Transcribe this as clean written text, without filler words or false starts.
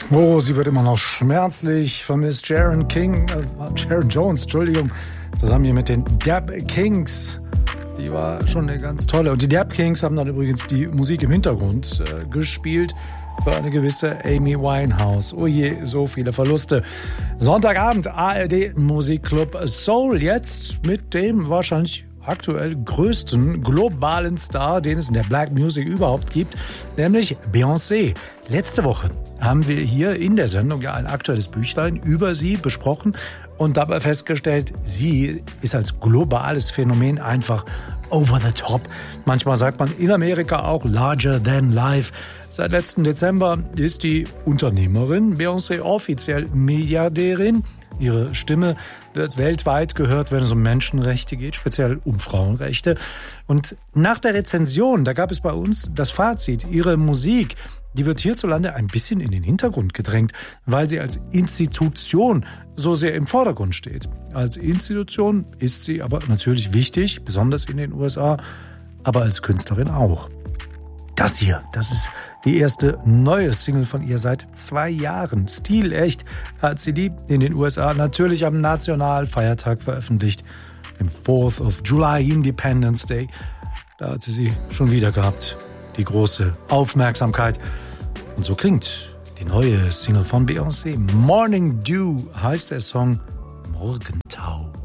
Oh, sie wird immer noch schmerzlich vermisst. Sharon Jones, Entschuldigung, zusammen hier mit den Dap Kings. Die war schon eine ganz tolle. Und die Dap Kings haben dann übrigens die Musik im Hintergrund gespielt für eine gewisse Amy Winehouse. Oh je, so viele Verluste. Sonntagabend, ARD Musikclub Soul. Jetzt mit dem wahrscheinlich aktuell größten globalen Star, den es in der Black Music überhaupt gibt, nämlich Beyoncé. Letzte Woche haben wir hier in der Sendung ja ein aktuelles Büchlein über sie besprochen und dabei festgestellt, sie ist als globales Phänomen einfach over the top. Manchmal sagt man in Amerika auch larger than life. Seit letzten Dezember ist die Unternehmerin Beyoncé offiziell Milliardärin. Ihre Stimme wird weltweit gehört, wenn es um Menschenrechte geht, speziell um Frauenrechte. Und nach der Rezension, da gab es bei uns das Fazit, ihre Musik, die wird hierzulande ein bisschen in den Hintergrund gedrängt, weil sie als Institution so sehr im Vordergrund steht. Als Institution ist sie aber natürlich wichtig, besonders in den USA, aber als Künstlerin auch. Das hier, das ist die erste neue Single von ihr seit 2 Jahren. Stilecht hat sie die in den USA natürlich am Nationalfeiertag veröffentlicht, dem 4th of July, Independence Day. Da hat sie schon wieder gehabt, die große Aufmerksamkeit. Und so klingt die neue Single von Beyoncé. Morning Dew heißt der Song, Morgentau.